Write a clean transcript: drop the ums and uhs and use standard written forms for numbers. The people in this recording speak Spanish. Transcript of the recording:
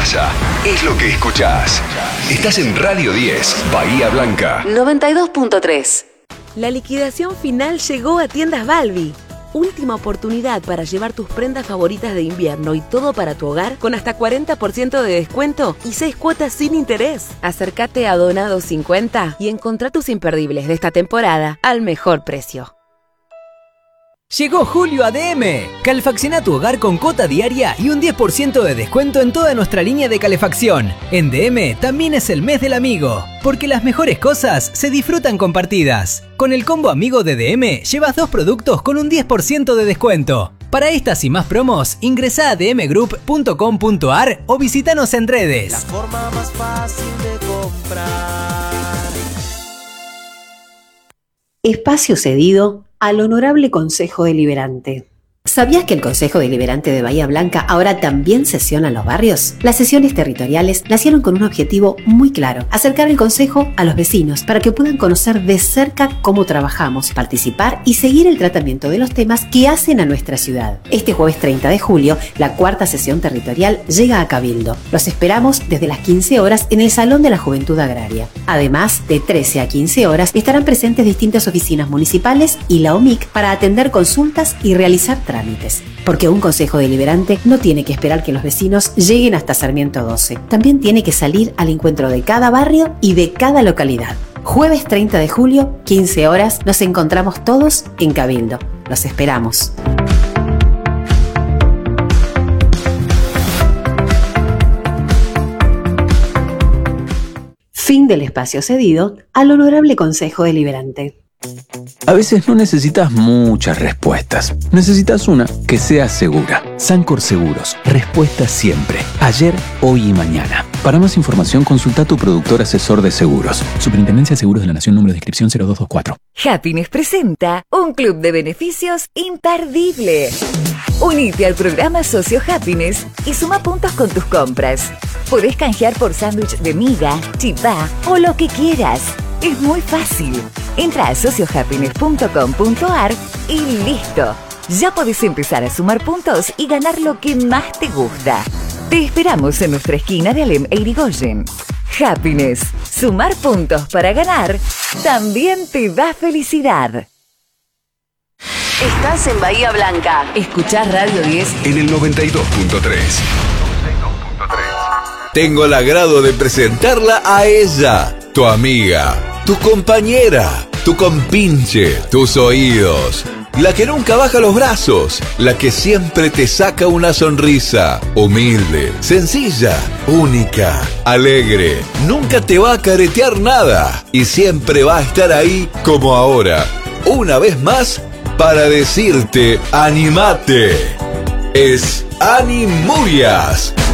pasa, es lo que escuchás. Estás en Radio 10, Bahía Blanca. 92.3. La liquidación final llegó a Tiendas Balbi. Última oportunidad para llevar tus prendas favoritas de invierno y todo para tu hogar con hasta 40% de descuento y 6 cuotas sin interés. Acércate a Donado 50 y encontrá tus imperdibles de esta temporada al mejor precio. Llegó julio a DM. Calefacciona tu hogar con cuota diaria y un 10% de descuento en toda nuestra línea de calefacción. En DM también es el mes del amigo, porque las mejores cosas se disfrutan compartidas. Con el combo amigo de DM llevas 2 productos con un 10% de descuento. Para estas y más promos, ingresá a dmgroup.com.ar o visítanos en redes. La forma más fácil de comprar. Espacio cedido al Honorable Consejo Deliberante. ¿Sabías que el Consejo Deliberante de Bahía Blanca ahora también sesiona en los barrios? Las sesiones territoriales nacieron con un objetivo muy claro: acercar el Consejo a los vecinos para que puedan conocer de cerca cómo trabajamos, participar y seguir el tratamiento de los temas que hacen a nuestra ciudad. Este jueves 30 de julio, la 4ª sesión territorial llega a Cabildo. Los esperamos desde las 15 horas en el Salón de la Juventud Agraria. Además, de 13 a 15 horas estarán presentes distintas oficinas municipales y la OMIC para atender consultas y realizar trámites. Porque un consejo deliberante no tiene que esperar que los vecinos lleguen hasta Sarmiento 12. También tiene que salir al encuentro de cada barrio y de cada localidad. Jueves 30 de julio, 15 horas, nos encontramos todos en Cabildo. Los esperamos. Fin del espacio cedido al Honorable Consejo Deliberante. A veces no necesitas muchas respuestas. Necesitas una que sea segura. Sancor Seguros. Respuesta siempre. Ayer, hoy y mañana. Para más información, consulta a tu productor asesor de seguros. Superintendencia de Seguros de la Nación, número de inscripción 0224. Happiness presenta un club de beneficios imperdible. Unite al programa Socio Happiness y suma puntos con tus compras. Podés canjear por sándwich de miga, chipá o lo que quieras. Es muy fácil. Entra a sociohappiness.com.ar y listo. Ya podés empezar a sumar puntos y ganar lo que más te gusta. Te esperamos en nuestra esquina de Alem e Irigoyen. Happiness. Sumar puntos para ganar también te da felicidad. Estás en Bahía Blanca. Escuchás Radio 10 En el 92.3. Tengo el agrado de presentarla a ella, tu amiga, tu compañera, tu compinche, tus oídos. La que nunca baja los brazos, la que siempre te saca una sonrisa. Humilde, sencilla, única, alegre. Nunca te va a caretear nada y siempre va a estar ahí como ahora. Una vez más, para decirte, ¡animate! Es Ani Murias.